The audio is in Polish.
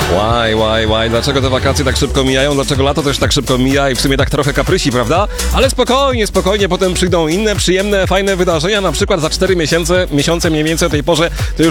Dlaczego te wakacje tak szybko mijają? Dlaczego lato też tak szybko mija i w sumie tak trochę kaprysi, prawda? Ale spokojnie, potem przyjdą inne, przyjemne, fajne wydarzenia, na przykład za 4 miesiące mniej więcej o tej porze to już